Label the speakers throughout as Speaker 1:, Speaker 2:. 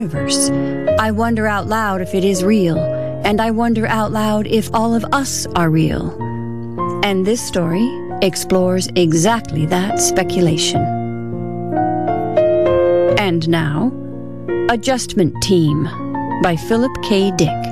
Speaker 1: universe. I wonder out loud if it is real, and I wonder out loud if all of us are real. And this story explores exactly that speculation. And now, Adjustment Team by Philip K. Dick.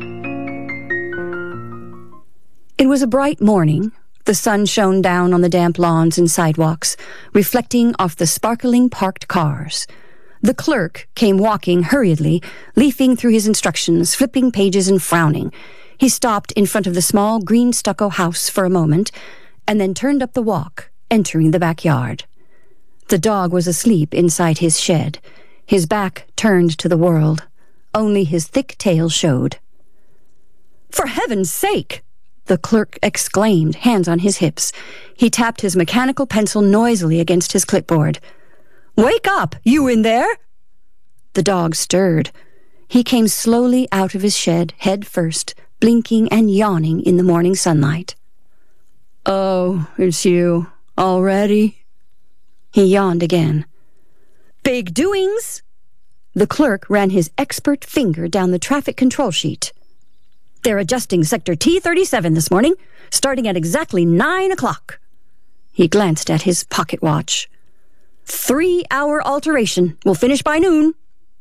Speaker 1: It was a bright morning. The sun shone down on the damp lawns and sidewalks, reflecting off the sparkling parked cars. The clerk came walking hurriedly, leafing through his instructions, flipping pages and frowning. He stopped in front of the small green stucco house for a moment, and then turned up the walk, entering the backyard. The dog was asleep inside his shed, his back turned to the world. Only his thick tail showed. "For heaven's sake!" the clerk exclaimed, hands on his hips. He tapped his mechanical pencil noisily against his clipboard. "Wake up, you in there!" The dog stirred. He came slowly out of his shed, head first, blinking and yawning in the morning sunlight. "Oh, it's you. Already?" He yawned again. "Big doings!" The clerk ran his expert finger down the traffic control sheet. "They're adjusting Sector T-37 this morning, starting at exactly 9 o'clock. He glanced at his pocket watch. 3-hour alteration. We'll finish by noon.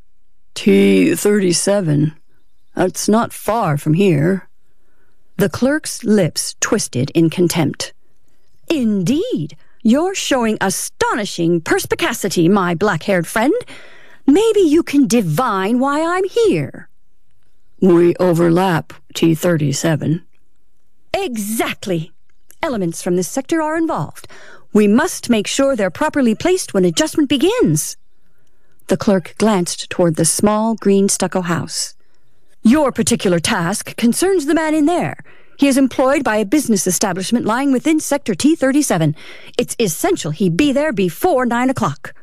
Speaker 1: T-37? That's not far from here. The clerk's lips twisted in contempt. Indeed, you're showing astonishing perspicacity, my black-haired friend. Maybe you can divine why I'm here. We overlap T-37. Exactly. Elements from this sector are involved. We must make sure they're properly placed when adjustment begins. The clerk glanced toward the small green stucco house. Your particular task concerns the man in there. He is employed by a business establishment lying within Sector T-37. It's essential he be there before 9 o'clock.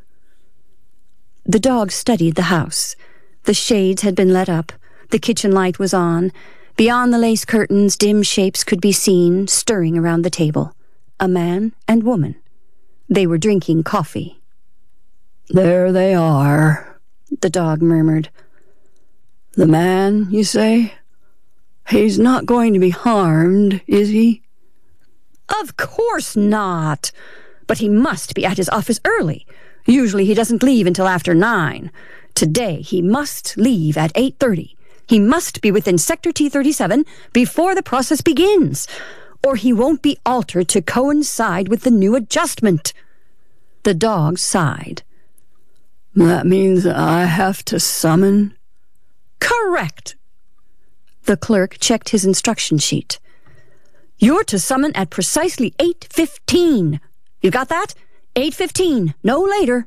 Speaker 1: The dog studied the house. The shades had been let up. The kitchen light was on. Beyond the lace curtains, dim shapes could be seen, stirring around the table. A man and woman. They were drinking coffee. There they are, the dog murmured. The man, you say? He's not going to be harmed, is he? Of course not. But he must be at his office early. Usually he doesn't leave until after 9. Today he must leave at 8:30. He must be within Sector T-37 before the process begins, or he won't be altered to coincide with the new adjustment. The dog sighed. That means I have to summon? Correct. The clerk checked his instruction sheet. You're to summon at precisely 8:15. You got that? 8:15, no later.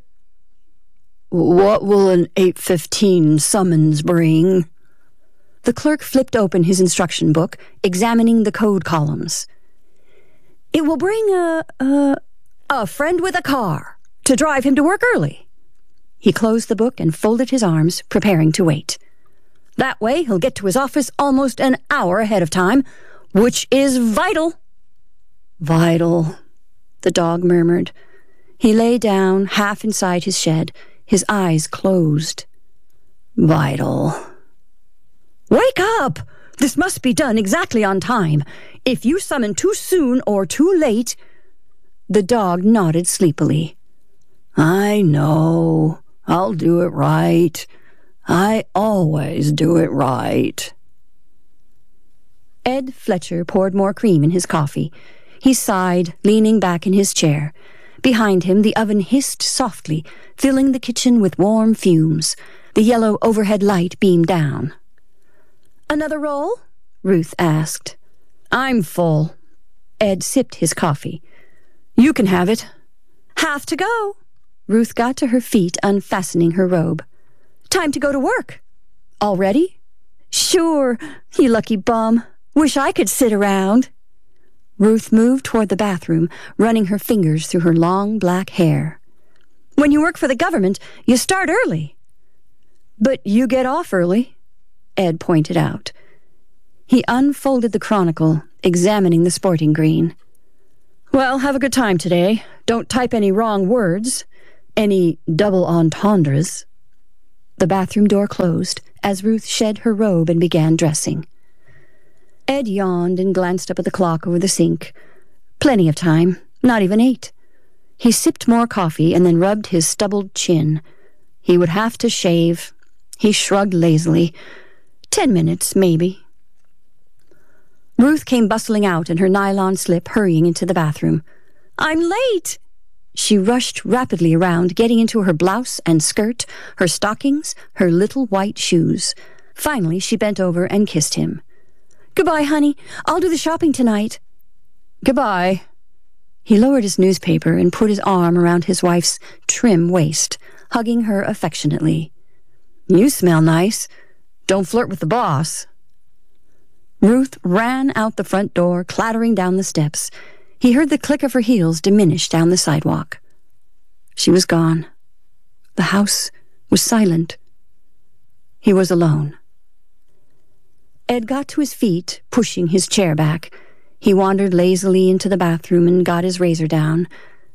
Speaker 1: What will an 8:15 summons bring? The clerk flipped open his instruction book, examining the code columns. It will bring a friend with a car to drive him to work early. He closed the book and folded his arms, preparing to wait. That way he'll get to his office almost an hour ahead of time, which is vital. Vital, the dog murmured. He lay down, half inside his shed, his eyes closed. Vital. Wake up! This must be done exactly on time. If you summon too soon or too late... The dog nodded sleepily. I know. I'll do it right. I always do it right. Ed Fletcher poured more cream in his coffee. He sighed, leaning back in his chair. Behind him, the oven hissed softly, filling the kitchen with warm fumes. The yellow overhead light beamed down. Another roll? Ruth asked. I'm full. Ed sipped his coffee. You can have it. Have to go. Ruth got to her feet, unfastening her robe. Time to go to work. Already? Sure, you lucky bum. Wish I could sit around. Ruth moved toward the bathroom, running her fingers through her long black hair. When you work for the government, you start early. But you get off early, Ed pointed out. He unfolded the Chronicle, examining the sporting green. Well, have a good time today. Don't type any wrong words. Any double entendres. The bathroom door closed as Ruth shed her robe and began dressing. Ed yawned and glanced up at the clock over the sink. Plenty of time, not even 8. He sipped more coffee and then rubbed his stubbled chin. He would have to shave. He shrugged lazily. 10 minutes, maybe. Ruth came bustling out in her nylon slip, hurrying into the bathroom. "I'm late!" She rushed rapidly around, getting into her blouse and skirt, her stockings, her little white shoes. Finally, she bent over and kissed him. "Goodbye, honey. I'll do the shopping tonight." "Goodbye." He lowered his newspaper and put his arm around his wife's trim waist, hugging her affectionately. "You smell nice. Don't flirt with the boss." Ruth ran out the front door, clattering down the steps. He heard the click of her heels diminish down the sidewalk. She was gone. The house was silent. He was alone. Ed got to his feet, pushing his chair back. He wandered lazily into the bathroom and got his razor down.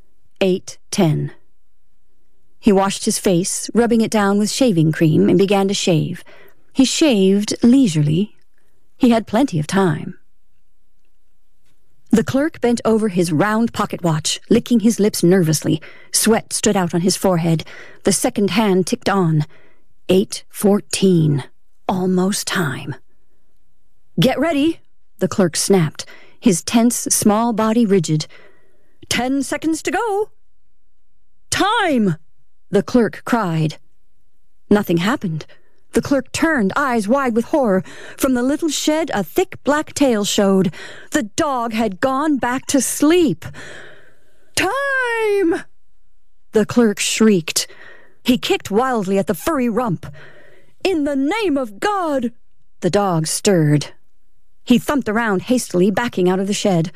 Speaker 1: 8:10. He washed his face, rubbing it down with shaving cream, and began to shave. He shaved leisurely. He had plenty of time. The clerk bent over his round pocket watch, licking his lips nervously. Sweat stood out on his forehead. The second hand ticked on. 8:14. Almost time. "Get ready," the clerk snapped, his tense, small body rigid. 10 seconds to go." "Time!" the clerk cried. Nothing happened. The clerk turned, eyes wide with horror. From the little shed, a thick black tail showed. The dog had gone back to sleep. "Time!" the clerk shrieked. He kicked wildly at the furry rump. "In the name of God!" The dog stirred. He thumped around hastily, backing out of the shed.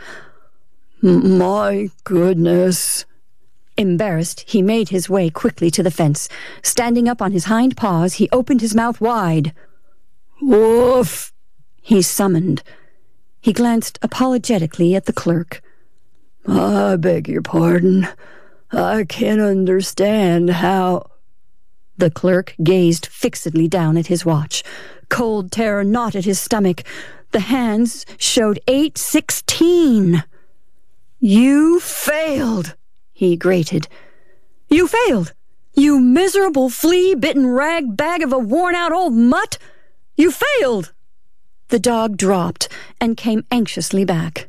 Speaker 1: "My goodness." Embarrassed, he made his way quickly to the fence. Standing up on his hind paws, he opened his mouth wide. "Woof!" he summoned. He glanced apologetically at the clerk. "I beg your pardon. I can't understand how—" The clerk gazed fixedly down at his watch. Cold terror knotted his stomach. The hands showed 8:16. "You failed," he grated. "You failed! You miserable flea-bitten rag bag of a worn-out old mutt! You failed!" The dog dropped and came anxiously back.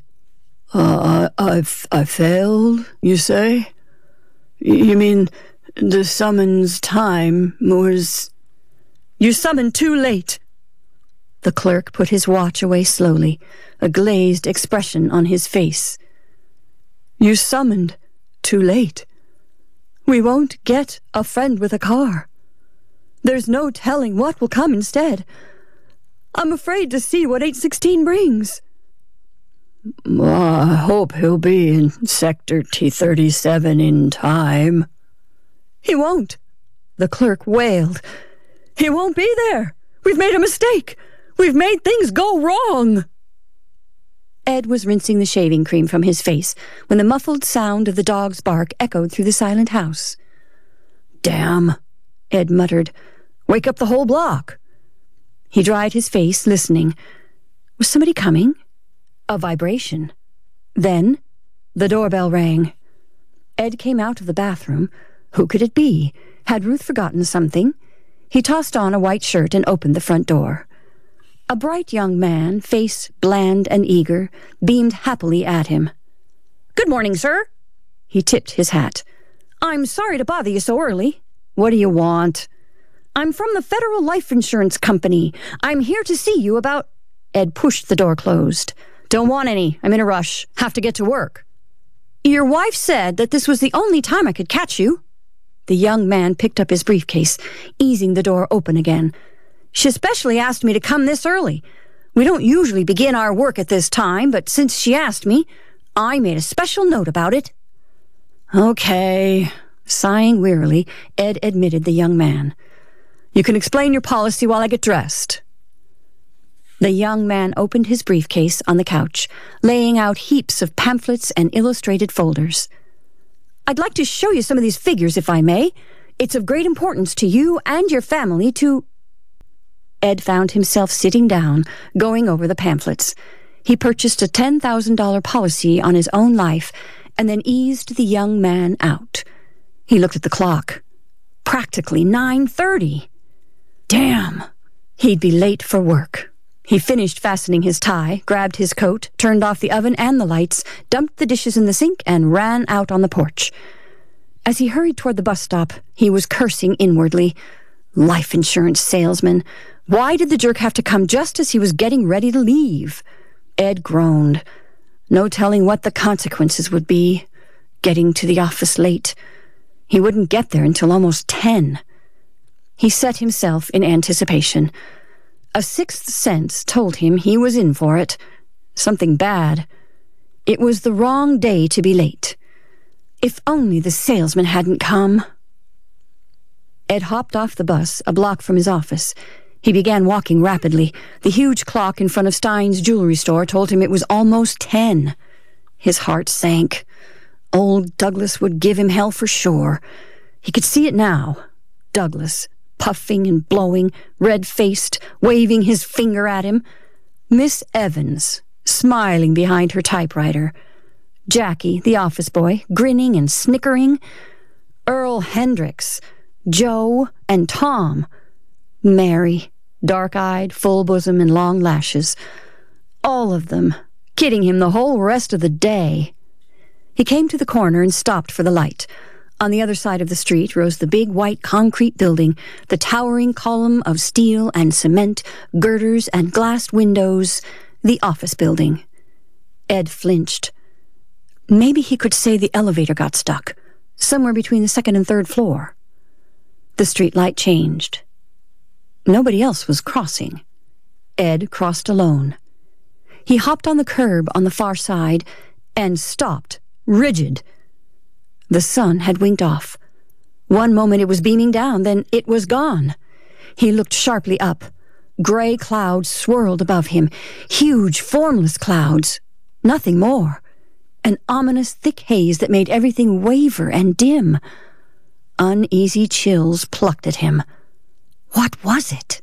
Speaker 1: I failed, you say? You mean the summons time was—" "You summoned too late." The clerk put his watch away slowly, a glazed expression on his face. "You summoned too late. We won't get a friend with a car. There's no telling what will come instead. I'm afraid to see what 816 brings." "I hope he'll be in Sector T-37 in time." "He won't," the clerk wailed. "He won't be there. We've made a mistake. We've made things go wrong." Ed was rinsing the shaving cream from his face when the muffled sound of the dog's bark echoed through the silent house. "Damn," Ed muttered. "Wake up the whole block." He dried his face, listening. Was somebody coming? A vibration. Then the doorbell rang. Ed came out of the bathroom. Who could it be? Had Ruth forgotten something? He tossed on a white shirt and opened the front door. A bright young man, face bland and eager, beamed happily at him. "Good morning, sir." He tipped his hat. "I'm sorry to bother you so early." "What do you want?" "I'm from the Federal Life Insurance Company. I'm here to see you about—" Ed pushed the door closed. "Don't want any. I'm in a rush. Have to get to work." "Your wife said that this was the only time I could catch you." The young man picked up his briefcase, easing the door open again. "She especially asked me to come this early. We don't usually begin our work at this time, but since she asked me, I made a special note about it." "Okay." Sighing wearily, Ed admitted the young man. "You can explain your policy while I get dressed." The young man opened his briefcase on the couch, laying out heaps of pamphlets and illustrated folders. "I'd like to show you some of these figures, if I may. It's of great importance to you and your family to—" Ed found himself sitting down, going over the pamphlets. He purchased a $10,000 policy on his own life and then eased the young man out. He looked at the clock. Practically 9:30. Damn! He'd be late for work. He finished fastening his tie, grabbed his coat, turned off the oven and the lights, dumped the dishes in the sink, and ran out on the porch. As he hurried toward the bus stop, he was cursing inwardly. Life insurance salesman. Why did the jerk have to come just as he was getting ready to leave? Ed groaned. No telling what the consequences would be. Getting to the office late. He wouldn't get there until almost 10. He set himself in anticipation. A sixth sense told him he was in for it. Something bad. It was the wrong day to be late. If only the salesman hadn't come. Ed hopped off the bus a block from his office. He began walking rapidly. The huge clock in front of Stein's jewelry store told him it was almost 10. His heart sank. Old Douglas would give him hell for sure. He could see it now. Douglas, puffing and blowing, red-faced, waving his finger at him. Miss Evans, smiling behind her typewriter. Jackie, the office boy, grinning and snickering. Earl Hendricks, Joe, and Tom. Mary, dark-eyed, full bosom, and long lashes. All of them, kidding him the whole rest of the day. He came to the corner and stopped for the light. On the other side of the street rose the big white concrete building, the towering column of steel and cement, girders and glassed windows, the office building. Ed flinched. Maybe he could say the elevator got stuck, somewhere between the second and third floor. The street light changed. Nobody else was crossing. Ed crossed alone. He hopped on the curb on the far side and stopped, rigid. The sun had winked off. One moment it was beaming down, then it was gone. He looked sharply up. Gray clouds swirled above him, huge, formless clouds. Nothing more. An ominous thick haze that made everything waver and dim. Uneasy chills plucked at him. What was it?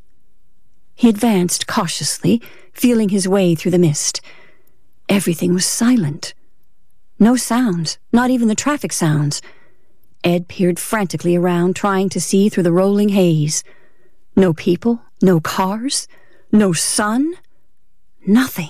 Speaker 1: He advanced cautiously, feeling his way through the mist. Everything was silent. No sounds, not even the traffic sounds. Ed peered frantically around, trying to see through the rolling haze. No people, no cars, no sun, nothing.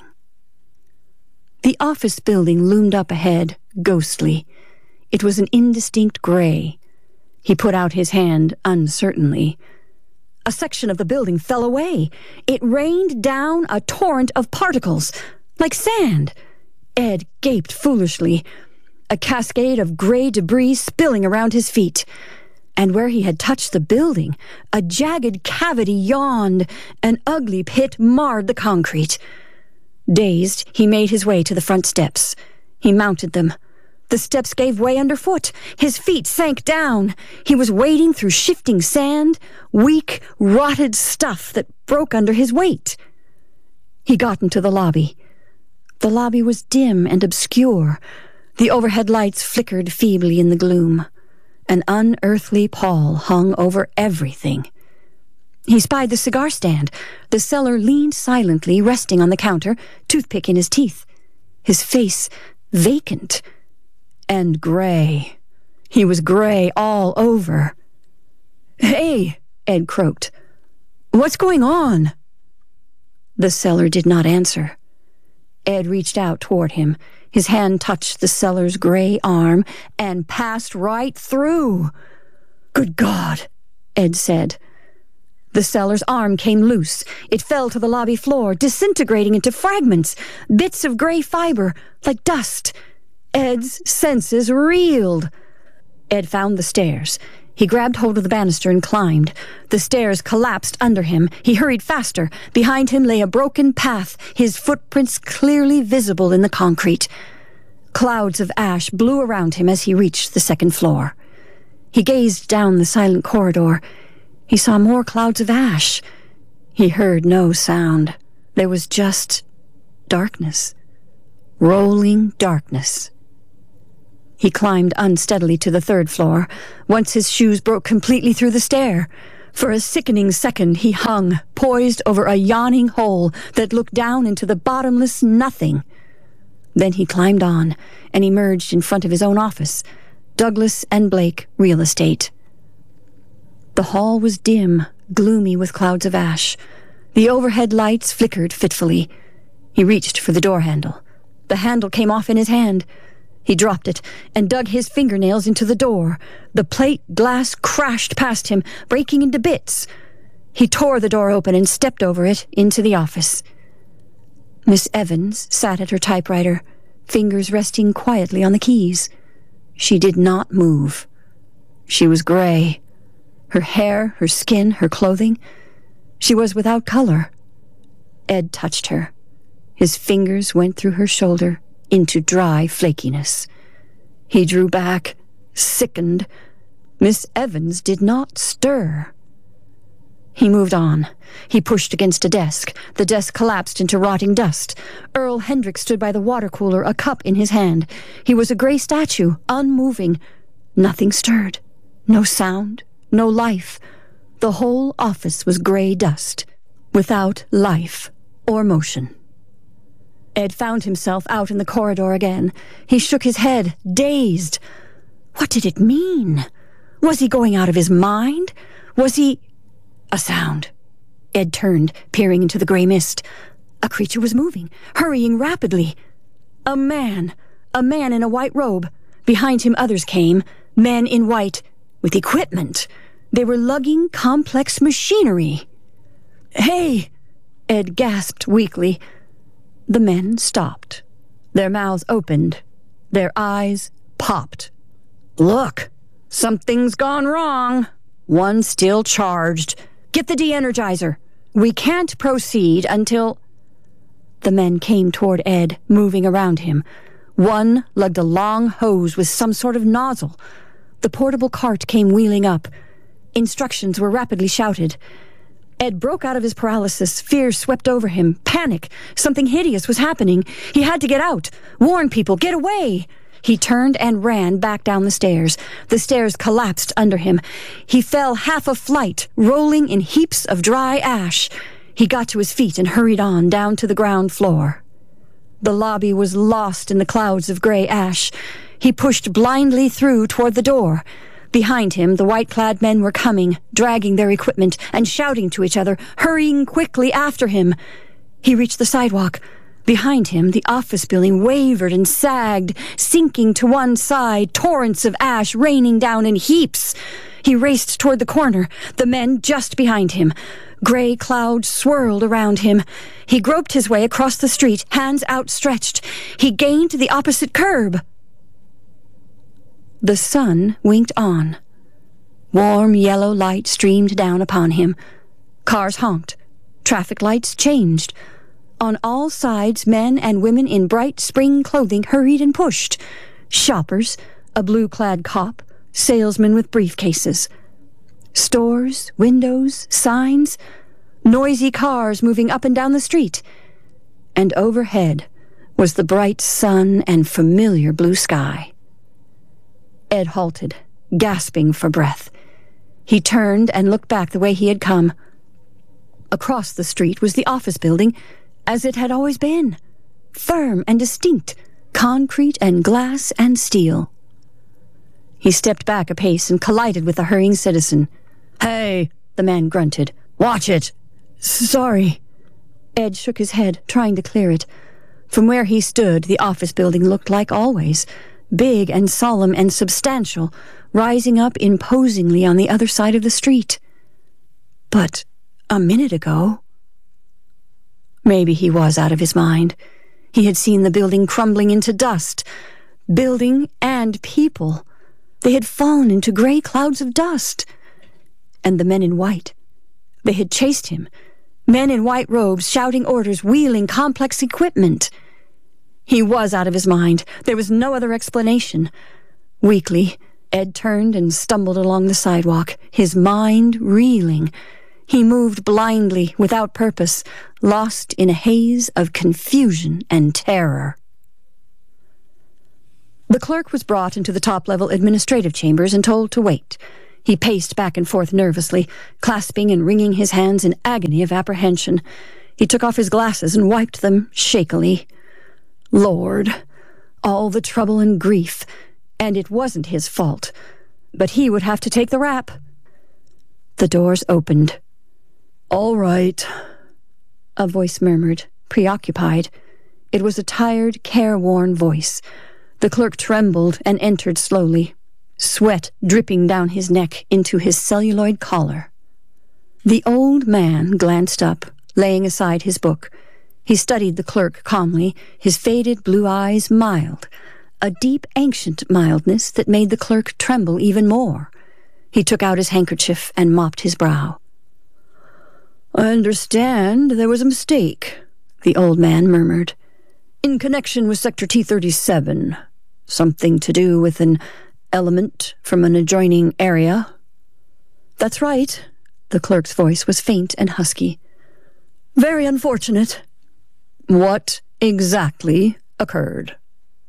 Speaker 1: The office building loomed up ahead, ghostly. It was an indistinct gray. He put out his hand uncertainly. A section of the building fell away. It rained down a torrent of particles, like sand. Ed gaped foolishly. A cascade of gray debris spilling around his feet. And where he had touched the building, a jagged cavity yawned. An ugly pit marred the concrete. Dazed, he made his way to the front steps. He mounted them. The steps gave way underfoot. His feet sank down. He was wading through shifting sand, weak, rotted stuff that broke under his weight. He got into the lobby. The lobby was dim and obscure. The overhead lights flickered feebly in the gloom. An unearthly pall hung over everything. He spied the cigar stand. The seller leaned silently, resting on the counter, toothpick in his teeth. His face vacant and gray. He was gray all over. "Hey," Ed croaked. "What's going on?" The seller did not answer. Ed reached out toward him. His hand touched the seller's gray arm and passed right through. "Good God," Ed said. The seller's arm came loose. It fell to the lobby floor, disintegrating into fragments, bits of gray fiber, like dust. Ed's senses reeled. Ed found the stairs. He grabbed hold of the banister and climbed. The stairs collapsed under him. He hurried faster. Behind him lay a broken path, his footprints clearly visible in the concrete. Clouds of ash blew around him as he reached the second floor. He gazed down the silent corridor. He saw more clouds of ash. He heard no sound. There was just darkness. Rolling darkness. He climbed unsteadily to the 3rd floor, once his shoes broke completely through the stair. For a sickening second he hung, poised over a yawning hole that looked down into the bottomless nothing. Then he climbed on and emerged in front of his own office, Douglas and Blake Real Estate. The hall was dim, gloomy with clouds of ash. The overhead lights flickered fitfully. He reached for the door handle. The handle came off in his hand. He dropped it and dug his fingernails into the door. The plate glass crashed past him, breaking into bits. He tore the door open and stepped over it into the office. Miss Evans sat at her typewriter, fingers resting quietly on the keys. She did not move. She was gray. Her hair, her skin, her clothing. She was without color. Ed touched her. His fingers went through her shoulder into dry flakiness. He drew back, sickened. Miss Evans did not stir. He moved on. He pushed against a desk. The desk collapsed into rotting dust. Earl Hendricks stood by the water cooler, a cup in his hand. He was a gray statue, unmoving. Nothing stirred. No sound, no life. The whole office was gray dust, without life or motion. Ed found himself out in the corridor again. He shook his head, dazed. What did it mean? Was he going out of his mind? Was he... A sound. Ed turned, peering into the gray mist. A creature was moving, hurrying rapidly. A man in a white robe. Behind him others came, men in white, with equipment. They were lugging complex machinery. "Hey!" Ed gasped weakly. The men stopped. Their mouths opened. Their eyes popped. "Look! Something's gone wrong. One still charged. Get the de-energizer. We can't proceed until..." The men came toward Ed, moving around him. One lugged a long hose with some sort of nozzle. The portable cart came wheeling up. Instructions were rapidly shouted. Ed broke out of his paralysis. Fear swept over him. Panic. Something hideous was happening. He had to get out. Warn people. Get away. He turned and ran back down the stairs. The stairs collapsed under him. He fell half a flight, rolling in heaps of dry ash. He got to his feet and hurried on down to the ground floor. The lobby was lost in the clouds of gray ash. He pushed blindly through toward the door. Behind him, the white-clad men were coming, dragging their equipment and shouting to each other, hurrying quickly after him. He reached the sidewalk. Behind him, the office building wavered and sagged, sinking to one side, torrents of ash raining down in heaps. He raced toward the corner, the men just behind him. Gray clouds swirled around him. He groped his way across the street, hands outstretched. He gained the opposite curb. The sun winked on. Warm yellow light streamed down upon him. Cars honked. Traffic lights changed. On all sides, men and women in bright spring clothing hurried and pushed. Shoppers, a blue-clad cop, salesmen with briefcases. Stores, windows, signs, noisy cars moving up and down the street. And overhead was the bright sun and familiar blue sky. Ed halted, gasping for breath. He turned and looked back the way he had come. Across the street was the office building, as it had always been, firm and distinct, concrete and glass and steel. He stepped back a pace and collided with a hurrying citizen. "Hey," the man grunted. "Watch it." "Sorry." Ed shook his head, trying to clear it. From where he stood, the office building looked like always, big and solemn and substantial, rising up imposingly on the other side of the street. But a minute ago... Maybe he was out of his mind. He had seen the building crumbling into dust. Building and people. They had fallen into gray clouds of dust. And the men in white. They had chased him. Men in white robes, shouting orders, wheeling complex equipment. He was out of his mind. There was no other explanation. Weakly, Ed turned and stumbled along the sidewalk, his mind reeling. He moved blindly, without purpose, lost in a haze of confusion and terror. The clerk was brought into the top-level administrative chambers and told to wait. He paced back and forth nervously, clasping and wringing his hands in agony of apprehension. He took off his glasses and wiped them shakily. Lord, all the trouble and grief, and it wasn't his fault. But he would have to take the rap. The doors opened. "All right," a voice murmured, preoccupied. It was a tired, careworn voice. The clerk trembled and entered slowly, sweat dripping down his neck into his celluloid collar. The old man glanced up, laying aside his book. He studied the clerk calmly, his faded blue eyes mild, a deep, ancient mildness that made the clerk tremble even more. He took out his handkerchief and mopped his brow. "I understand there was a mistake," the old man murmured. "In connection with Sector T-37. Something to do with an element from an adjoining area." "That's right." The clerk's voice was faint and husky. "Very unfortunate." "What exactly occurred?"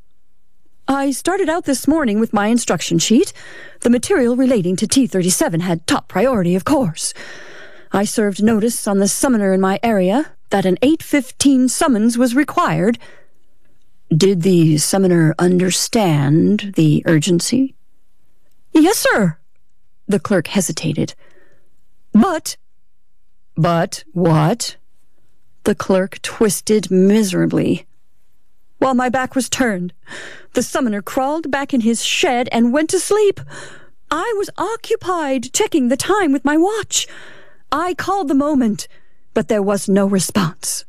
Speaker 1: "I started out this morning with my instruction sheet. The material relating to T-37 had top priority, of course. I served notice on the summoner in my area that an 8:15 summons was required." "Did the summoner understand the urgency?" "Yes, sir." The clerk hesitated. But what?" The clerk twisted miserably. "While my back was turned, the summoner crawled back in his shed and went to sleep. I was occupied checking the time with my watch. I called the moment, but there was no response."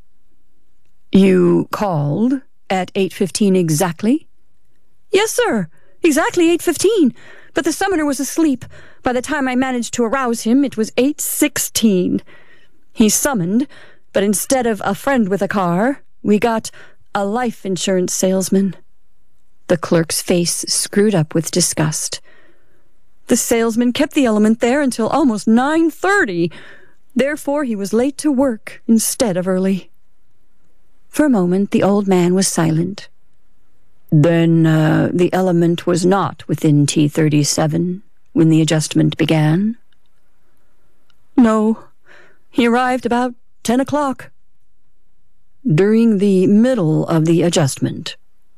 Speaker 1: "You called at 8:15 exactly?" "Yes, sir. Exactly 8:15. But the summoner was asleep. By the time I managed to arouse him, it was 8:16. He summoned, but instead of a friend with a car, we got a life insurance salesman." The clerk's face screwed up with disgust. "The salesman kept the element there until almost 9:30. Therefore, he was late to work instead of early." For a moment, the old man was silent. "Then the element was not within T-37 when the adjustment began?" "No. He arrived about 10 o'clock. "During the middle of the adjustment?"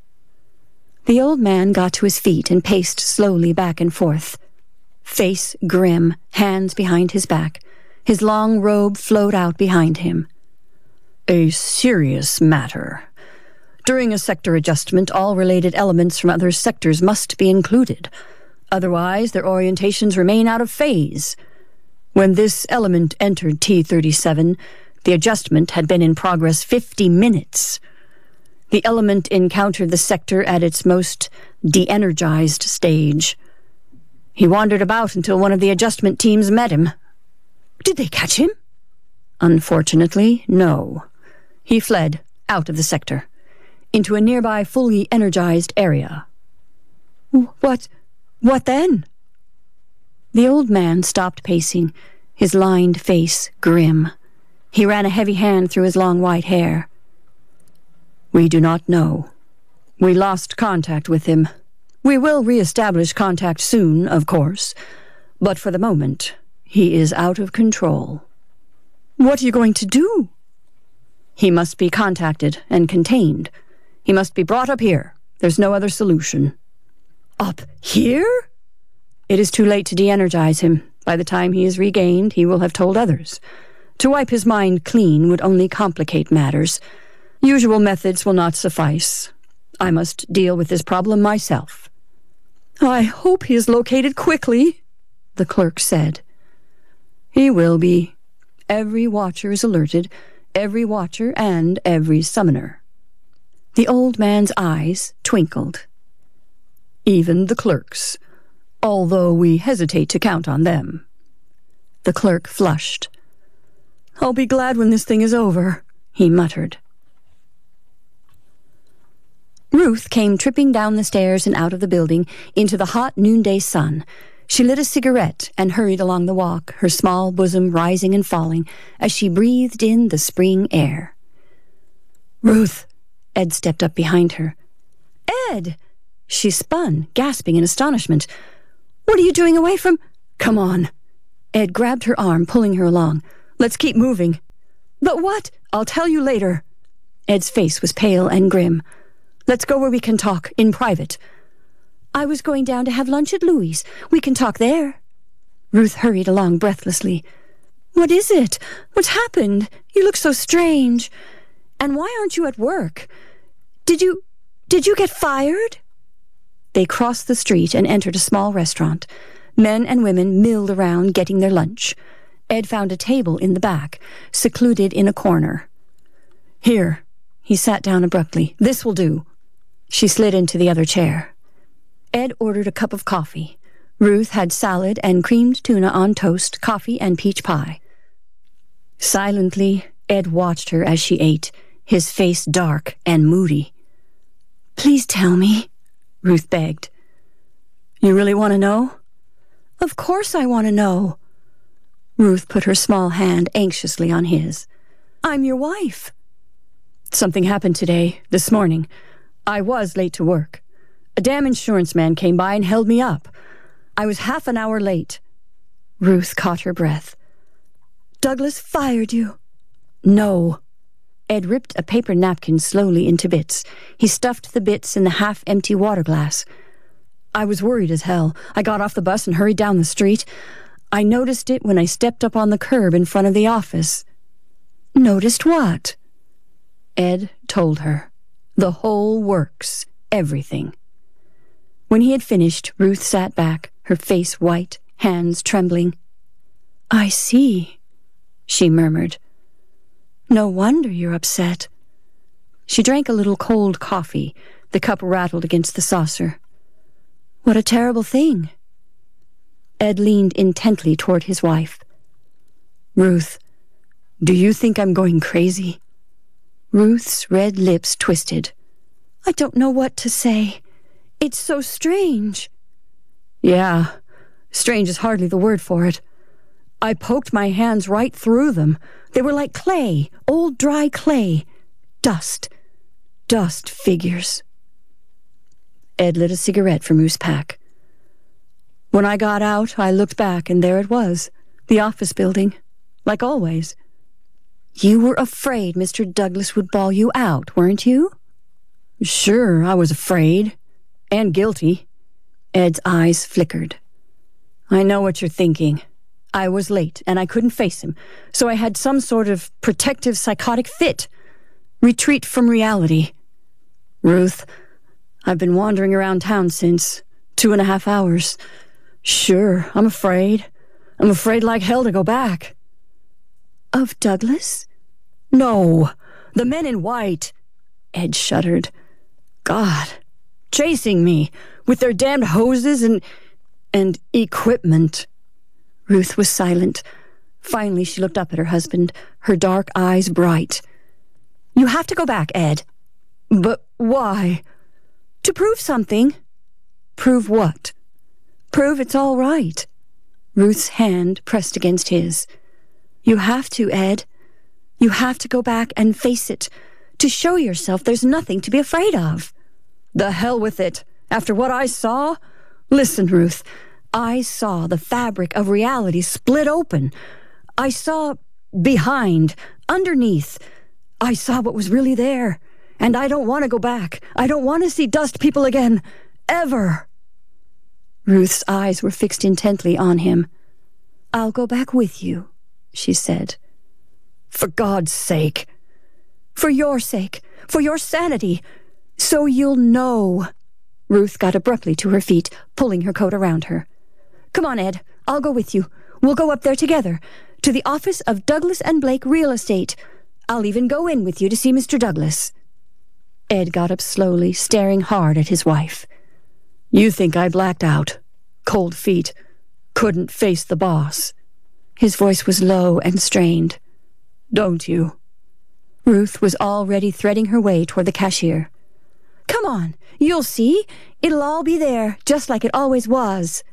Speaker 1: The old man got to his feet and paced slowly back and forth. Face grim, hands behind his back. His long robe flowed out behind him. "A serious matter. During a sector adjustment, all related elements from other sectors must be included. Otherwise, their orientations remain out of phase. When this element entered T-37, the adjustment had been in progress 50 minutes. The element encountered the sector at its most de-energized stage. He wandered about until one of the adjustment teams met him." "Did they catch him?" "Unfortunately, no. He fled out of the sector, into a nearby fully energized area." What then?" The old man stopped pacing, his lined face grim. He ran a heavy hand through his long white hair. "We do not know. We lost contact with him. We will re-establish contact soon, of course, but for the moment, he is out of control." "What are you going to do?" "He must be contacted and contained. He must be brought up here. There's no other solution." "Up here?" "It is too late to de-energize him. By the time he is regained, he will have told others. To wipe his mind clean would only complicate matters. Usual methods will not suffice. I must deal with this problem myself." "I hope he is located quickly," the clerk said. "He will be. Every watcher is alerted, every watcher and every summoner." The old man's eyes twinkled. "Even the clerks, although we hesitate to count on them." The clerk flushed. "I'll be glad when this thing is over," he muttered. Ruth came tripping down the stairs and out of the building into the hot noonday sun. She lit a cigarette and hurried along the walk, her small bosom rising and falling as she breathed in the spring air. "Ruth!" Ed stepped up behind her. "Ed!" She spun, gasping in astonishment. "What are you doing away from—" "Come on." Ed grabbed her arm, pulling her along. "Let's keep moving." "But what—" "I'll tell you later." Ed's face was pale and grim. "Let's go where we can talk, in private." "I was going down to have lunch at Louis'. We can talk there." Ruth hurried along breathlessly. "What is it? What's happened? You look so strange. And why aren't you at work? Did you get fired?" They crossed the street and entered a small restaurant. Men and women milled around getting their lunch. Ed found a table in the back, secluded in a corner. "Here." He sat down abruptly. "This will do." She slid into the other chair. Ed ordered a cup of coffee. Ruth had salad and creamed tuna on toast, coffee, and peach pie. Silently, Ed watched her as she ate, his face dark and moody. "Please tell me," Ruth begged. "You really want to know?" "Of course I want to know." Ruth put her small hand anxiously on his. "I'm your wife." "Something happened today, this morning. I was late to work. A damn insurance man came by and held me up. I was half an hour late." Ruth caught her breath. "Douglas fired you?" "No." Ed ripped a paper napkin slowly into bits. He stuffed the bits in the half-empty water glass. "I was worried as hell. I got off the bus and hurried down the street. I noticed it when I stepped up on the curb in front of the office." "Noticed what?" Ed told her. The whole works. Everything. When he had finished, Ruth sat back, her face white, hands trembling. "I see," she murmured. "No wonder you're upset." She drank a little cold coffee. The cup rattled against the saucer. "What a terrible thing." Ed leaned intently toward his wife. "Ruth, do you think I'm going crazy?" Ruth's red lips twisted. "I don't know what to say. It's so strange." "Yeah, strange is hardly the word for it. I poked my hands right through them. They were like clay, old dry clay. Dust figures." Ed lit a cigarette from Ruth's pack. "When I got out, I looked back, and there it was, the office building, like always." "You were afraid Mr. Douglas would bawl you out, weren't you?" "Sure, I was afraid. And guilty." Ed's eyes flickered. "I know what you're thinking. I was late, and I couldn't face him, so I had some sort of protective psychotic fit. Retreat from reality. Ruth, I've been wandering around town since 2.5 hours. Sure, I'm afraid. I'm afraid like hell to go back." "Of Douglas?" "No, the men in white." Ed shuddered. "God, chasing me with their damned hoses and equipment." Ruth was silent. Finally, she looked up at her husband, her dark eyes bright. "You have to go back, Ed." "But why?" "To prove something." "Prove what?" "Prove it's all right." Ruth's hand pressed against his. "You have to, Ed. You have to go back and face it, to show yourself there's nothing to be afraid of." "The hell with it. After what I saw? Listen, Ruth, I saw the fabric of reality split open. I saw behind, underneath. I saw what was really there. And I don't want to go back. I don't want to see dust people again. Ever." Ruth's eyes were fixed intently on him. "I'll go back with you," she said. "For God's sake." "For your sake. For your sanity. So you'll know." Ruth got abruptly to her feet, pulling her coat around her. "Come on, Ed. I'll go with you. We'll go up there together, to the office of Douglas and Blake Real Estate. I'll even go in with you to see Mr. Douglas." Ed got up slowly, staring hard at his wife. "You think I blacked out? Cold feet. Couldn't face the boss." His voice was low and strained. "Don't you?" Ruth was already threading her way toward the cashier. "Come on. You'll see. It'll all be there, just like it always was."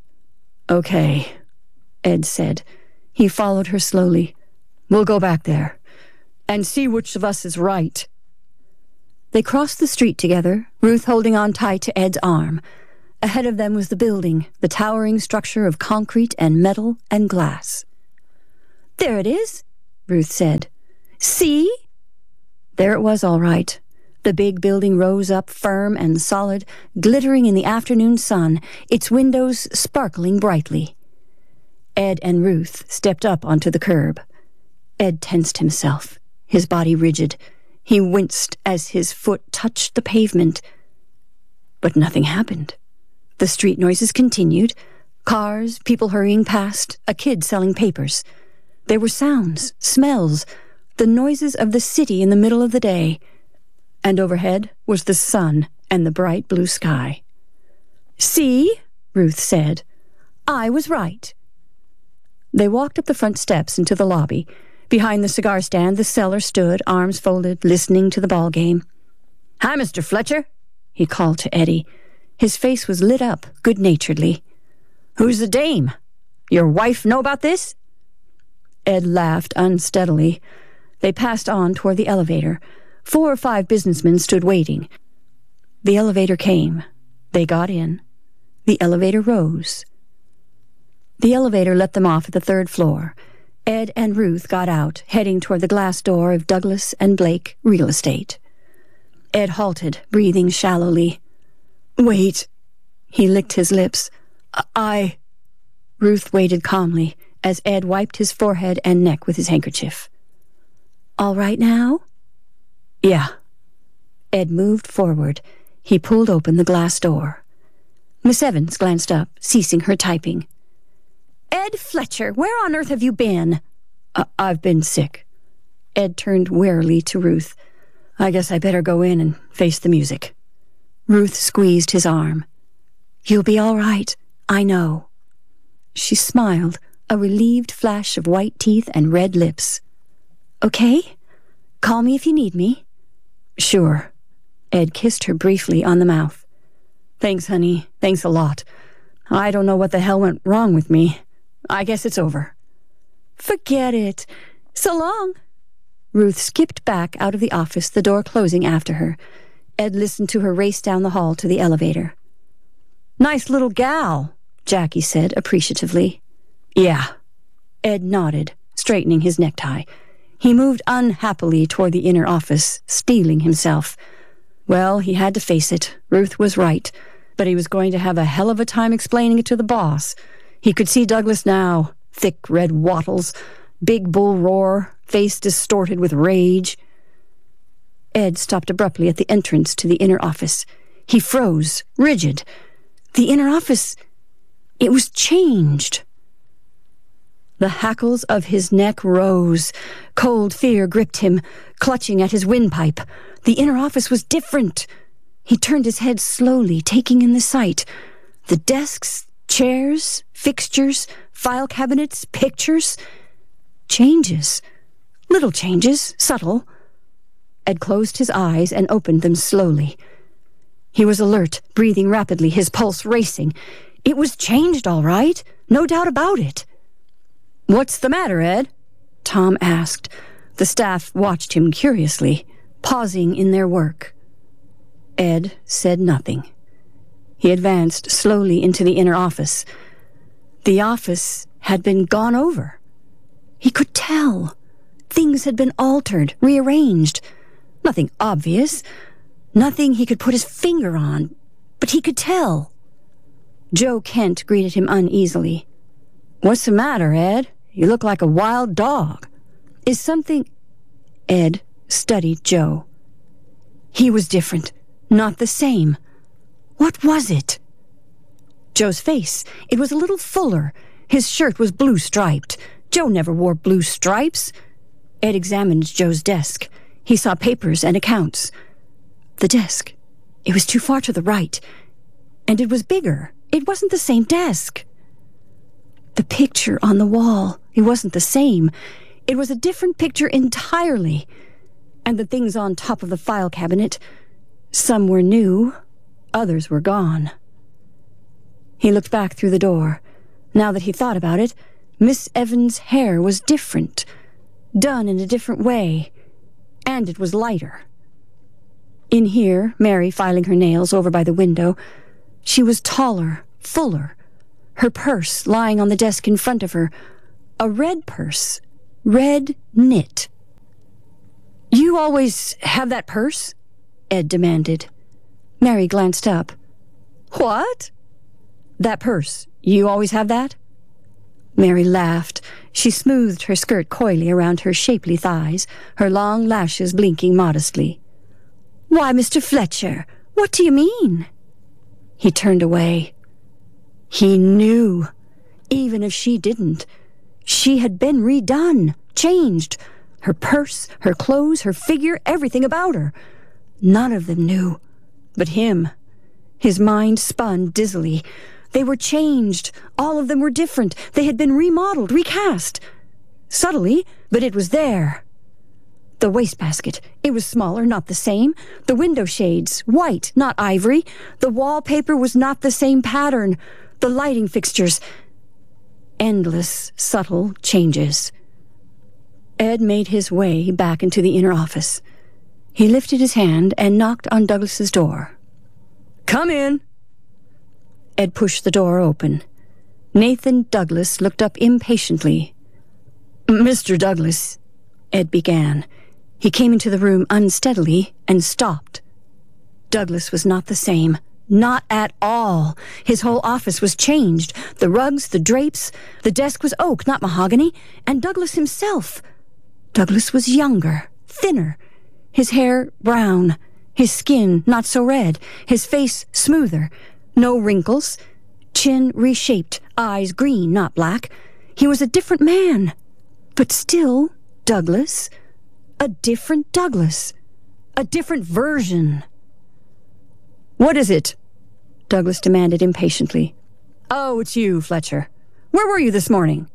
Speaker 1: "Okay," Ed said. He followed her slowly. "We'll go back there and see which of us is right." They crossed the street together, Ruth holding on tight to Ed's arm. Ahead of them was the building, the towering structure of concrete and metal and glass. "There it is," Ruth said. "See?" There it was, all right. The big building rose up firm and solid, glittering in the afternoon sun, its windows sparkling brightly. Ed and Ruth stepped up onto the curb. Ed tensed himself, his body rigid. He winced as his foot touched the pavement. But nothing happened. The street noises continued. Cars, people hurrying past, a kid selling papers. There were sounds, smells, the noises of the city in the middle of the day. And overhead was the sun and the bright blue sky. "See?" Ruth said. "I was right." They walked up the front steps into the lobby. Behind the cigar stand, the seller stood, arms folded, listening to the ball game. "Hi, Mr. Fletcher," he called to Eddie. His face was lit up good-naturedly. "Who's the dame? Your wife know about this?" Ed laughed unsteadily. They passed on toward the elevator. 4 or 5 businessmen stood waiting. The elevator came. They got in. The elevator rose. The elevator let them off at the 3rd floor. Ed and Ruth got out, heading toward the glass door of Douglas and Blake Real Estate. Ed halted, breathing shallowly. "Wait." He licked his lips. Ruth waited calmly as Ed wiped his forehead and neck with his handkerchief. "All right now?" "Yeah." Ed moved forward. He pulled open the glass door. Miss Evans glanced up, ceasing her typing. "Ed Fletcher, where on earth have you been?" I've been sick." Ed turned wearily to Ruth. "I guess I better go in and face the music." Ruth squeezed his arm. "You'll be all right, I know." She smiled, a relieved flash of white teeth and red lips. "Okay? Call me if you need me." "Sure." Ed kissed her briefly on the mouth. "Thanks, honey. Thanks a lot. I don't know what the hell went wrong with me. I guess it's over." "Forget it. So long." Ruth skipped back out of the office, the door closing after her. Ed listened to her race down the hall to the elevator. "Nice little gal," Jackie said appreciatively. "Yeah." Ed nodded, straightening his necktie. He moved unhappily toward the inner office, steeling himself. Well, he had to face it. Ruth was right, but he was going to have a hell of a time explaining it to the boss. He could see Douglas now, thick red wattles, big bull roar, face distorted with rage. Ed stopped abruptly at the entrance to the inner office. He froze, rigid. The inner office, it was changed. The hackles of his neck rose. Cold fear gripped him, clutching at his windpipe. The inner office was different. He turned his head slowly, taking in the sight. The desks, chairs, fixtures, file cabinets, pictures. Changes. Little changes, subtle. Ed closed his eyes and opened them slowly. He was alert, breathing rapidly, his pulse racing. It was changed, all right. No doubt about it. "What's the matter, Ed?" Tom asked. The staff watched him curiously, pausing in their work. Ed said nothing. He advanced slowly into the inner office. The office had been gone over. He could tell. Things had been altered, rearranged. Nothing obvious. Nothing he could put his finger on. But he could tell. Joe Kent greeted him uneasily. "What's the matter, Ed? You look like a wild dog. Is something—" Ed studied Joe. He was different, not the same. What was it? Joe's face, it was a little fuller. His shirt was blue-striped. Joe never wore blue stripes. Ed examined Joe's desk. He saw papers and accounts. The desk, it was too far to the right. And it was bigger. It wasn't the same desk. The picture on the wall, it wasn't the same. It was a different picture entirely. And the things on top of the file cabinet, some were new, others were gone. He looked back through the door. Now that he thought about it, Miss Evans' hair was different, done in a different way, and it was lighter. In here, Mary filing her nails over by the window, she was taller, fuller, her purse lying on the desk in front of her, a red purse, red knit. "You always have that purse?" Ed demanded. Mary glanced up. "What?" "That purse. You always have that?" Mary laughed. She smoothed her skirt coyly around her shapely thighs, her long lashes blinking modestly. "Why, Mr. Fletcher, what do you mean?" He turned away. He knew. Even if she didn't. She had been redone, changed. Her purse, her clothes, her figure, everything about her. None of them knew. But him. His mind spun dizzily. They were changed. All of them were different. They had been remodeled, recast. Subtly, but it was there. The wastebasket. It was smaller, not the same. The window shades, white, not ivory. The wallpaper was not the same pattern. The lighting fixtures. Endless, subtle changes. Ed made his way back into the inner office. He lifted his hand and knocked on Douglas's door. "Come in." Ed pushed the door open. Nathan Douglas looked up impatiently. "Mr. Douglas," Ed began. He came into the room unsteadily and stopped. Douglas was not the same. Not at all. His whole office was changed. The rugs, the drapes, the desk was oak, not mahogany, and Douglas himself. Douglas was younger, thinner, his hair brown, his skin not so red, his face smoother, no wrinkles, chin reshaped, eyes green, not black. He was a different man, but still Douglas, a different Douglas, a different version. "What is it?" Douglas demanded impatiently. "Oh, it's you, Fletcher. Where were you this morning?"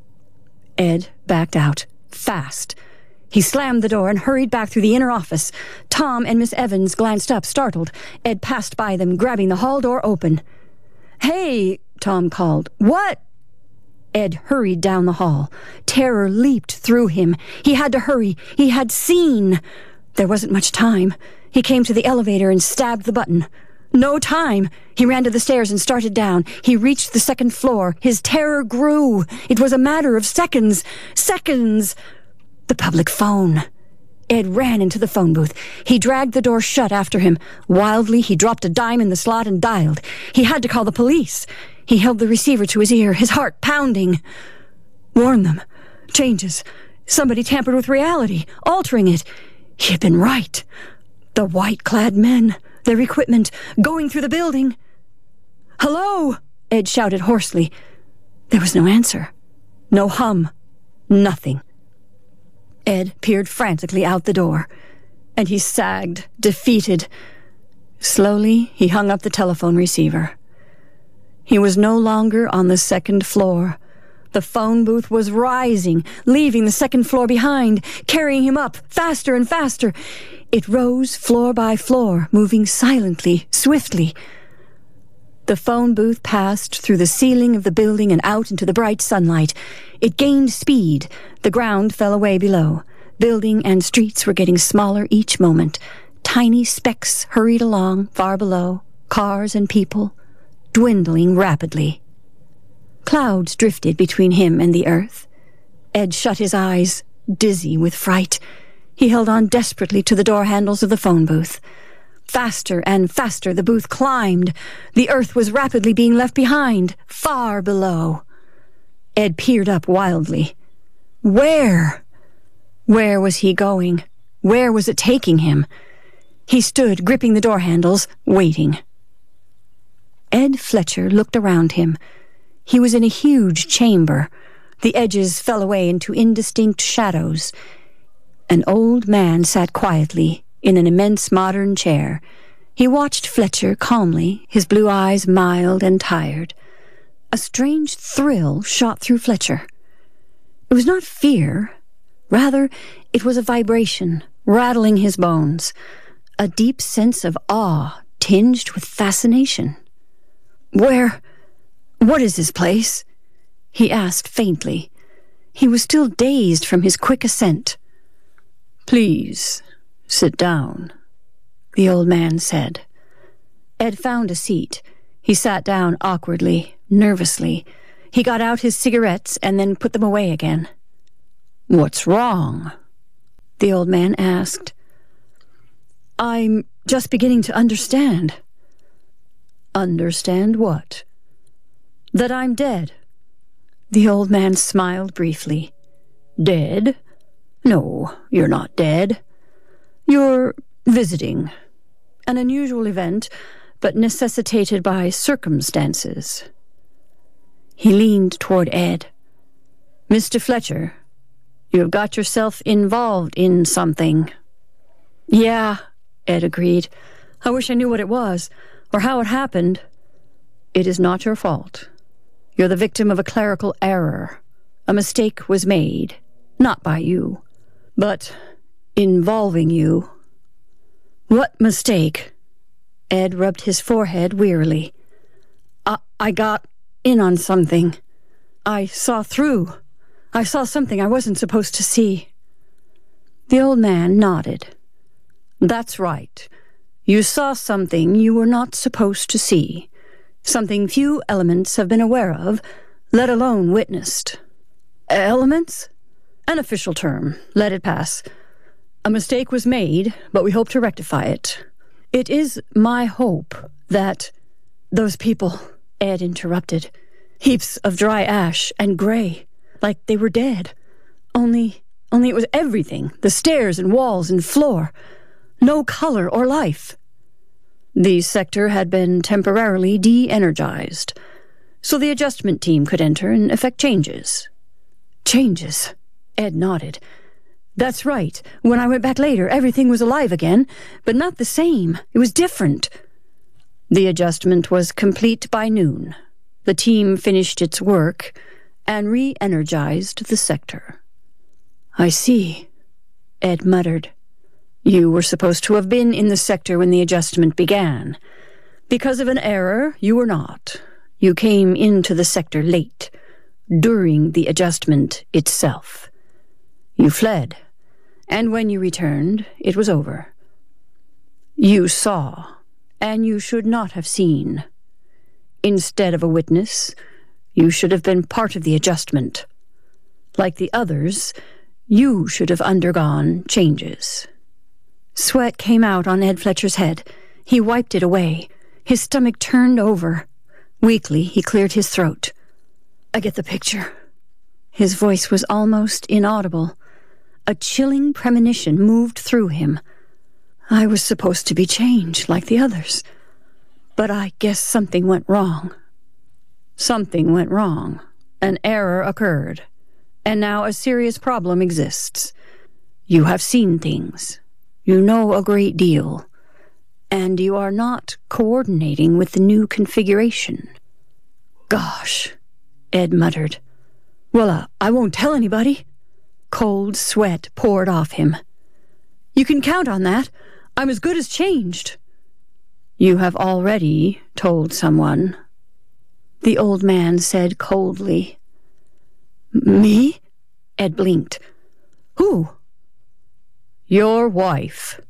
Speaker 1: Ed backed out, fast. He slammed the door and hurried back through the inner office. Tom and Miss Evans glanced up, startled. Ed passed by them, grabbing the hall door open. "Hey," Tom called. "What?" Ed hurried down the hall. Terror leaped through him. He had to hurry. He had seen. There wasn't much time. He came to the elevator and stabbed the button. No time. He ran to the stairs and started down. He reached the second floor. His terror grew. It was a matter of seconds. Seconds. The public phone. Ed ran into the phone booth. He dragged the door shut after him. Wildly, he dropped a dime in the slot and dialed. He had to call the police. He held the receiver to his ear, his heart pounding. Warn them. Changes. Somebody tampered with reality, altering it. He had been right. The white-clad men, their equipment, going through the building. "Hello!" Ed shouted hoarsely. There was no answer. No hum. Nothing. Ed peered frantically out the door, and he sagged, defeated. Slowly, he hung up the telephone receiver. He was no longer on the second floor. The phone booth was rising, leaving the second floor behind, carrying him up, faster and faster. It rose floor by floor, moving silently, swiftly. The phone booth passed through the ceiling of the building and out into the bright sunlight. It gained speed. The ground fell away below. Building and streets were getting smaller each moment. Tiny specks hurried along far below, cars and people, dwindling rapidly. Clouds drifted between him and the earth. Ed shut his eyes, dizzy with fright. He held on desperately to the door handles of the phone booth. Faster and faster the booth climbed. The earth was rapidly being left behind, far below. Ed peered up wildly. Where? Where was he going? Where was it taking him? He stood, gripping the door handles, waiting. Ed Fletcher looked around him. He was in a huge chamber. The edges fell away into indistinct shadows. An old man sat quietly in an immense modern chair. He watched Fletcher calmly, his blue eyes mild and tired. A strange thrill shot through Fletcher. It was not fear. Rather, it was a vibration, rattling his bones. A deep sense of awe, tinged with fascination. What is this place? He asked faintly. He was still dazed from his quick ascent. Please, sit down, the old man said. Ed found a seat. He sat down awkwardly, nervously. He got out his cigarettes and then put them away again. "What's wrong?" the old man asked. "I'm just beginning to understand." "Understand what?" "That I'm dead." The old man smiled briefly. "Dead? No, you're not dead. You're visiting. An unusual event, but necessitated by circumstances." He leaned toward Ed. "Mr. Fletcher, you've got yourself involved in something." "Yeah," Ed agreed. "I wish I knew what it was, or how it happened." "It is not your fault. You're the victim of a clerical error. A mistake was made, not by you, but involving you." "What mistake?" Ed rubbed his forehead wearily. I got in on something. I saw through. I saw something I wasn't supposed to see." The old man nodded. "That's right. You saw something you were not supposed to see. Something few elements have been aware of, let alone witnessed." "Elements?" "An official term. Let it pass. A mistake was made, but we hope to rectify it. It is my hope that—" "Those people," Ed interrupted. "Heaps of dry ash and gray, like they were dead. Only it was everything, the stairs and walls and floor. No color or life." "The sector had been temporarily de-energized, so the adjustment team could enter and effect changes." "Changes?" Ed nodded. "That's right. When I went back later, everything was alive again, but not the same. It was different." "The adjustment was complete by noon. The team finished its work and re-energized the sector." "I see," Ed muttered. "You were supposed to have been in the sector when the adjustment began. Because of an error, you were not. You came into the sector late, during the adjustment itself. You fled, and when you returned, it was over. You saw, and you should not have seen. Instead of a witness, you should have been part of the adjustment. Like the others, you should have undergone changes." Sweat came out on Ed Fletcher's head. He wiped it away. His stomach turned over. Weakly, he cleared his throat. "I get the picture." His voice was almost inaudible. A chilling premonition moved through him. "I was supposed to be changed like the others, but I guess something went wrong." "Something went wrong. An error occurred, and now a serious problem exists. You have seen things. You know a great deal, and you are not coordinating with the new configuration." "Gosh," Ed muttered. "Well, I won't tell anybody." Cold sweat poured off him. "You can count on that. I'm as good as changed." "You have already told someone," the old man said coldly. "Me?" Ed blinked. "Who?" "Your wife."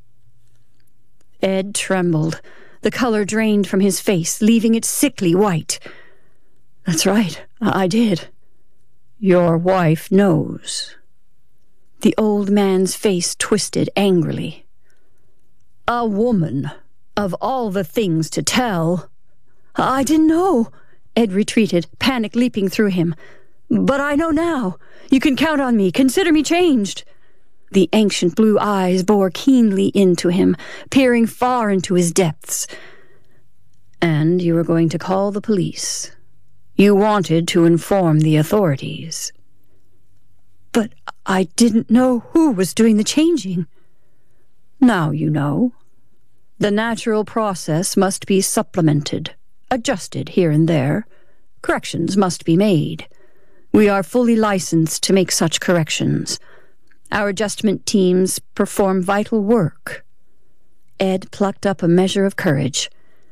Speaker 1: Ed trembled. The color drained from his face, leaving it sickly white. "That's right, I did." "Your wife knows." The old man's face twisted angrily. "A woman, of all the things to tell." "I didn't know," Ed retreated, panic leaping through him. "But I know now. You can count on me. Consider me changed." The ancient blue eyes bore keenly into him, peering far into his depths. "And you were going to call the police. You wanted to inform the authorities." "But I didn't know who was doing the changing." "Now you know. The natural process must be supplemented, adjusted here and there. Corrections must be made. We are fully licensed to make such corrections. Our adjustment teams perform vital work." Ed plucked up a measure of courage.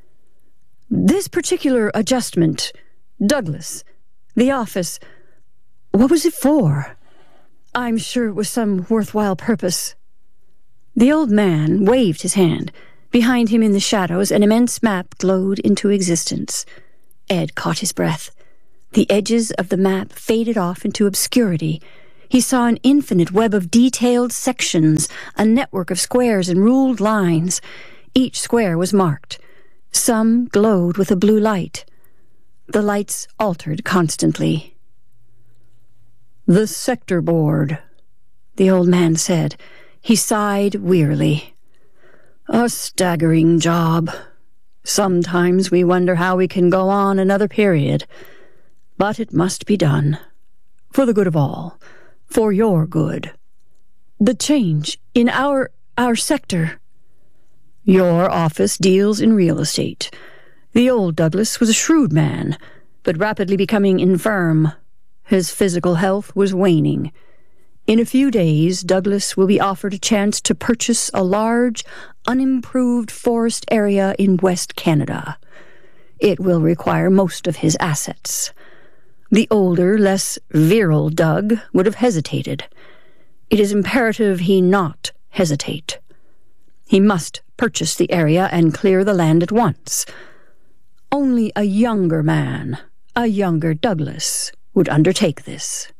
Speaker 1: "This particular adjustment, Douglas, the office, what was it for? I'm sure it was some worthwhile purpose." The old man waved his hand. Behind him in the shadows, an immense map glowed into existence. Ed caught his breath. The edges of the map faded off into obscurity. He saw an infinite web of detailed sections, a network of squares and ruled lines. Each square was marked. Some glowed with a blue light. The lights altered constantly. "The sector board," the old man said. He sighed wearily. "A staggering job. Sometimes we wonder how we can go on another period. But it must be done. For the good of all. For your good." "The change in our sector." "Your office deals in real estate. The old Douglas was a shrewd man, but rapidly becoming infirm. His physical health was waning. In a few days, Douglas will be offered a chance to purchase a large, unimproved forest area in West Canada. It will require most of his assets. The older, less virile Doug would have hesitated. It is imperative he not hesitate. He must purchase the area and clear the land at once. Only a younger man, a younger Douglas, would undertake this.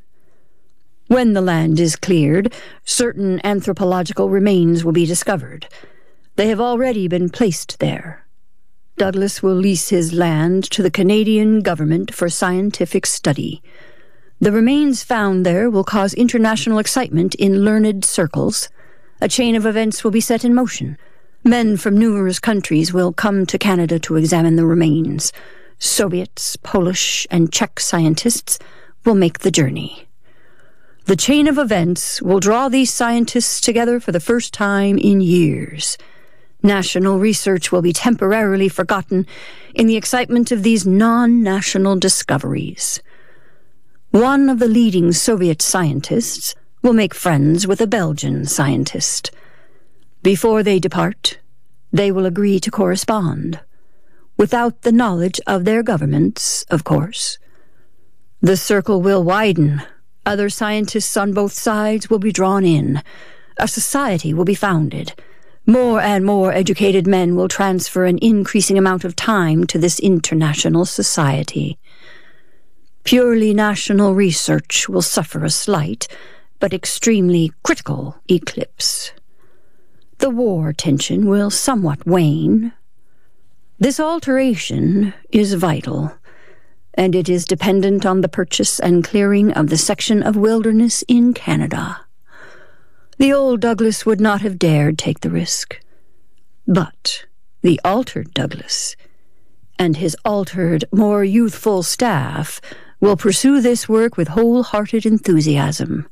Speaker 1: When the land is cleared, certain anthropological remains will be discovered. They have already been placed there. Douglas will lease his land to the Canadian government for scientific study. The remains found there will cause international excitement in learned circles. A chain of events will be set in motion. Men from numerous countries will come to Canada to examine the remains. Soviets, Polish, and Czech scientists will make the journey. The chain of events will draw these scientists together for the first time in years. National research will be temporarily forgotten in the excitement of these non-national discoveries. One of the leading Soviet scientists will make friends with a Belgian scientist. Before they depart, they will agree to correspond, without the knowledge of their governments, of course. The circle will widen. Other scientists on both sides will be drawn in. A society will be founded. More and more educated men will transfer an increasing amount of time to this international society. Purely national research will suffer a slight, but extremely critical eclipse. The war tension will somewhat wane. This alteration is vital, and it is dependent on the purchase and clearing of the section of wilderness in Canada. The old Douglas would not have dared take the risk. But the altered Douglas and his altered, more youthful staff will pursue this work with wholehearted enthusiasm.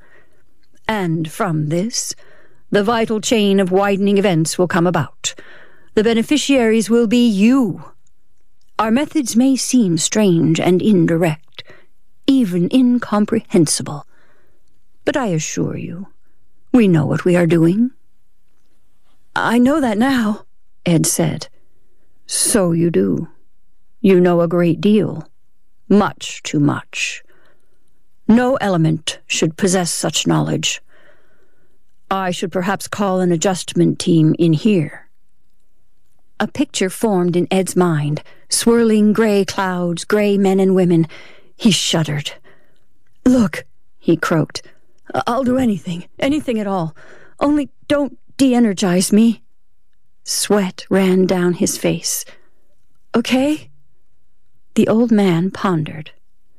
Speaker 1: And from this, the vital chain of widening events will come about. The beneficiaries will be you. Our methods may seem strange and indirect, even incomprehensible, but I assure you, we know what we are doing." "I know that now," Ed said. "So you do. You know a great deal. Much too much. No element should possess such knowledge. I should perhaps call an adjustment team in here." A picture formed in Ed's mind, swirling gray clouds, gray men and women. He shuddered. "Look," he croaked. "I'll do anything at all. Only don't de-energize me." Sweat ran down his face. "Okay?" The old man pondered.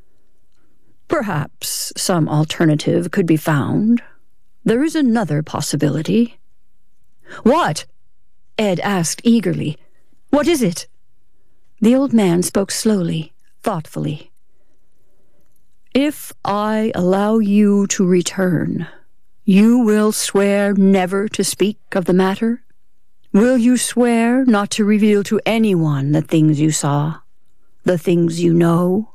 Speaker 1: "Perhaps some alternative could be found. There is another possibility." "What?" Ed asked eagerly. "What is it?" The old man spoke slowly, thoughtfully. "If I allow you to return, you will swear never to speak of the matter? Will you swear not to reveal to anyone the things you saw, the things you know?"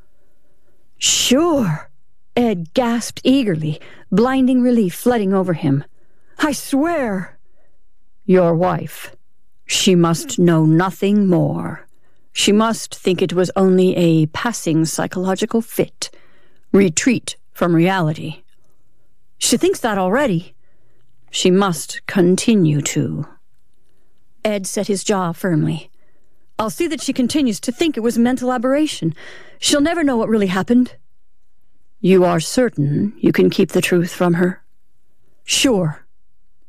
Speaker 1: "Sure," Ed gasped eagerly, blinding relief flooding over him. "I swear." "Your wife. She must know nothing more. She must think it was only a passing psychological fit. Retreat from reality." "She thinks that already." "She must continue to." Ed set his jaw firmly. I'll see that she continues to think it was a mental aberration. She'll never know what really happened. You are certain you can keep the truth from her? Sure.